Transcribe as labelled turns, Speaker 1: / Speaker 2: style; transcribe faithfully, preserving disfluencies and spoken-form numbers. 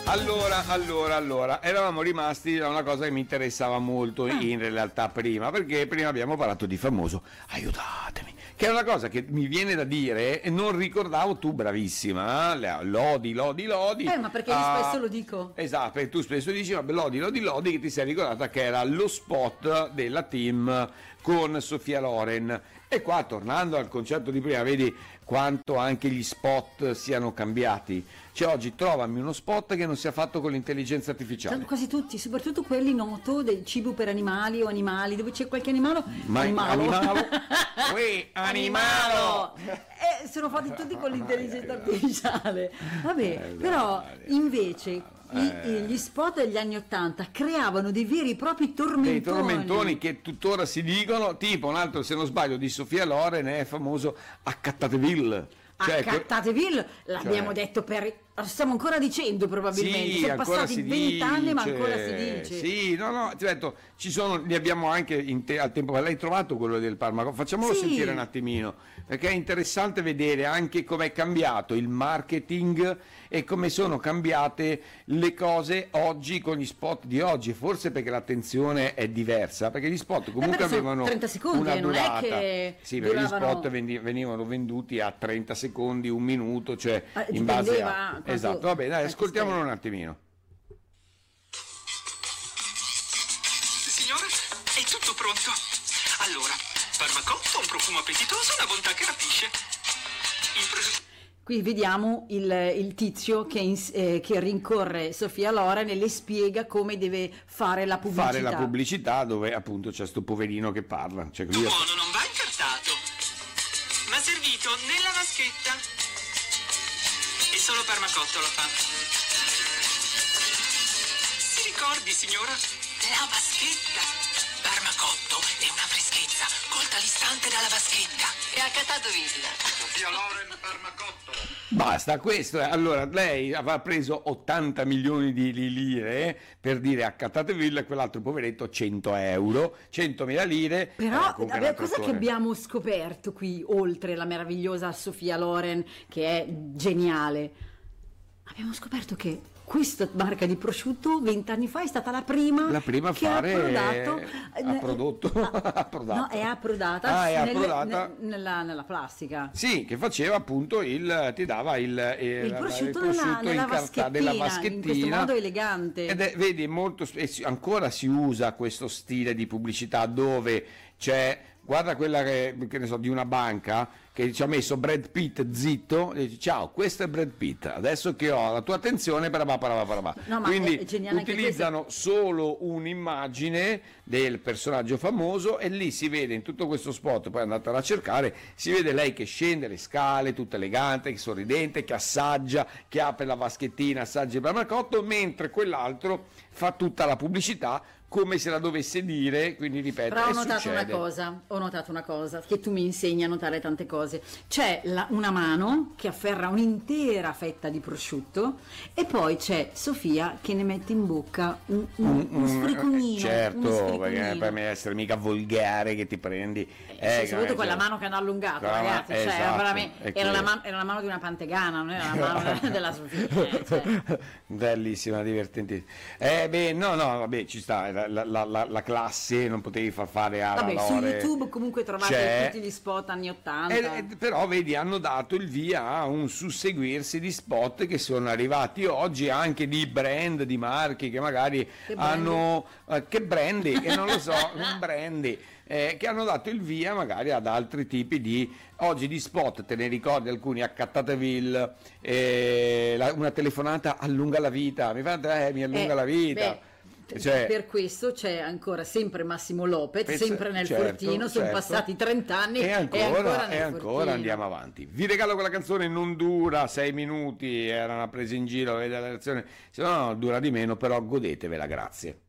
Speaker 1: Allora, allora, allora, eravamo rimasti da una cosa che mi interessava molto in realtà prima, perché prima abbiamo parlato di famoso aiutatemi, che è una cosa che mi viene da dire e non ricordavo. Tu bravissima, eh? lodi, lodi, lodi.
Speaker 2: Eh, ma perché io
Speaker 1: ah,
Speaker 2: spesso lo dico.
Speaker 1: Esatto, perché tu spesso dici, vabbè, lodi, lodi, lodi, che ti sei ricordata che era lo spot della team con Sofia Loren. E qua, tornando al concetto di prima, vedi quanto anche gli spot siano cambiati. Cioè oggi trovami uno spot che non sia fatto con l'intelligenza artificiale.
Speaker 2: Sono quasi tutti, soprattutto quelli noto del cibo per animali o animali, dove c'è qualche animalo.
Speaker 1: Ma
Speaker 2: animalo.
Speaker 1: animalo. Uè, animalo.
Speaker 2: Eh, sono fatti tutti con l'intelligenza artificiale. Vabbè,
Speaker 1: Eh,
Speaker 2: però
Speaker 1: dai,
Speaker 2: invece i-
Speaker 1: Eh.
Speaker 2: gli spot degli anni Ottanta creavano dei veri e propri tormentoni.
Speaker 1: Dei tormentoni che tuttora si dicono, tipo un altro, se non sbaglio, di Sofia Loren è famoso Accattateville. Cioè, que-
Speaker 2: Accattateville l'abbiamo
Speaker 1: cioè-
Speaker 2: detto per. Lo stiamo ancora dicendo probabilmente.
Speaker 1: Sì,
Speaker 2: Sono
Speaker 1: ancora
Speaker 2: passati
Speaker 1: si
Speaker 2: vent'anni, ma
Speaker 1: dice.
Speaker 2: ancora si dice.
Speaker 1: Sì, no, no, ti ho detto, ci sono, li abbiamo anche in te, al tempo. L'hai trovato quello del Parmaco? Facciamolo
Speaker 2: Sì.
Speaker 1: sentire un attimino, perché è interessante vedere anche com'è cambiato il marketing e come sono cambiate le cose oggi con gli spot di oggi. Forse perché l'attenzione è diversa, perché gli spot comunque
Speaker 2: perché sono
Speaker 1: avevano
Speaker 2: trenta secondi,
Speaker 1: una
Speaker 2: eh, non è
Speaker 1: durata.
Speaker 2: che
Speaker 1: Sì, perché gli
Speaker 2: duravano-
Speaker 1: spot vendi- venivano venduti a trenta secondi, un minuto, cioè
Speaker 2: Ah,
Speaker 1: in base
Speaker 2: dipendeva
Speaker 1: a.
Speaker 2: quanto-
Speaker 1: Esatto, vabbè, dai,
Speaker 2: quanto
Speaker 1: ascoltiamolo
Speaker 2: stai.
Speaker 1: un attimino.
Speaker 3: Signore, è tutto pronto. Allora, Parmacotto, un profumo appetitoso, una bontà che rapisce. Il prosciutto.
Speaker 2: Qui vediamo il, il tizio che, ins- eh, che rincorre Sofia Loren e le spiega come deve fare la pubblicità.
Speaker 1: Fare la pubblicità dove appunto c'è sto poverino che parla. Cioè, lui è-
Speaker 3: Buono, non va incartato, ma servito nella vaschetta. E solo Parmacotto lo fa. Si ricordi, signora? La vaschetta. Parmacotto è una freschezza, colta all'istante dalla vaschetta. E Accattateville.
Speaker 4: Sofia Loren Parmacotto.
Speaker 1: Basta, questo è. Allora, lei aveva preso ottanta milioni di li- lire eh, per dire Accattateville e quell'altro poveretto cento euro, centomila lire.
Speaker 2: Però,
Speaker 1: eh, comunque
Speaker 2: vabbè,
Speaker 1: un altro
Speaker 2: cosa che
Speaker 1: attore.
Speaker 2: abbiamo scoperto qui, oltre la meravigliosa Sofia Loren, che è geniale? Abbiamo scoperto che questa marca di prosciutto vent'anni fa è stata la prima,
Speaker 1: La prima a
Speaker 2: che
Speaker 1: fare-
Speaker 2: ha prodato,
Speaker 1: ha prodotto, ha prodato.
Speaker 2: no, è approdata,
Speaker 1: Ah, è
Speaker 2: nel-
Speaker 1: approdata.
Speaker 2: ne- nella, nella plastica.
Speaker 1: Sì, che faceva appunto il, ti dava il, il,
Speaker 2: Il prosciutto,
Speaker 1: il prosciutto
Speaker 2: nella, nella
Speaker 1: in carta-
Speaker 2: vaschettina,
Speaker 1: della
Speaker 2: in questo
Speaker 1: vaschettina.
Speaker 2: modo elegante.
Speaker 1: Ed è, vedi, molto sp- e si- ancora si usa questo stile di pubblicità dove c'è, guarda quella che, che ne so, di una banca che ci ha messo Brad Pitt zitto e dice ciao, questo è Brad Pitt, adesso che ho la tua attenzione, parabà, parabà, parabà.
Speaker 2: No, ma
Speaker 1: quindi
Speaker 2: è geniale anche
Speaker 1: utilizzano solo un'immagine del personaggio famoso e lì si vede in tutto questo spot, poi andatela a cercare, si vede lei che scende le scale tutta elegante, che sorridente, che assaggia, che apre la vaschettina, assaggia il Parmacotto, mentre quell'altro fa tutta la pubblicità come se la dovesse dire, quindi ripeto,
Speaker 2: Però ho
Speaker 1: e
Speaker 2: notato
Speaker 1: succede.
Speaker 2: una cosa, ho notato una cosa, che tu mi insegni a notare tante cose. C'è la- una mano che afferra un'intera fetta di prosciutto e poi c'è Sofia che ne mette in bocca un, un, uno sfricognino.
Speaker 1: Certo,
Speaker 2: uno sfricognino.
Speaker 1: perché per me essere mica volgare che ti prendi.
Speaker 2: Sì,
Speaker 1: eh, che
Speaker 2: soprattutto
Speaker 1: non è-
Speaker 2: quella mano che hanno allungato,
Speaker 1: Quella ma-
Speaker 2: ragazzi, cioè, era,
Speaker 1: esatto,
Speaker 2: veramente-
Speaker 1: è
Speaker 2: era la
Speaker 1: quello.
Speaker 2: man- era la mano di una pantegana, non era la mano della Sofia. eh, cioè.
Speaker 1: Bellissima, divertentissima. Eh beh, no, no, vabbè, ci sta, la, la- la- la classe non potevi far fare a
Speaker 2: Vabbè, su
Speaker 1: Lore.
Speaker 2: YouTube comunque trovate
Speaker 1: C'è.
Speaker 2: tutti gli spot anni ottanta.
Speaker 1: Eh, eh, però vedi, hanno dato il via a un susseguirsi di spot che sono arrivati oggi, anche di brand, di marchi che magari
Speaker 2: Che brand?
Speaker 1: hanno eh, che brandi, che non lo so, un brandi eh, che hanno dato il via magari ad altri tipi di oggi di spot. Te ne ricordi alcuni? Accattateville, eh, la- una telefonata allunga la vita, mi fa eh, mi allunga
Speaker 2: Eh,
Speaker 1: la vita.
Speaker 2: beh,
Speaker 1: Cioè,
Speaker 2: per questo c'è ancora sempre Massimo Lopez,
Speaker 1: Pensa-
Speaker 2: sempre nel
Speaker 1: certo,
Speaker 2: fortino, sono
Speaker 1: certo.
Speaker 2: passati trent'anni
Speaker 1: e ancora,
Speaker 2: nel
Speaker 1: e ancora
Speaker 2: fortino.
Speaker 1: andiamo avanti. Vi regalo quella canzone, non dura sei minuti, era una presa in giro, vedi la reazione, se no, no, dura di meno, però godetevela, grazie.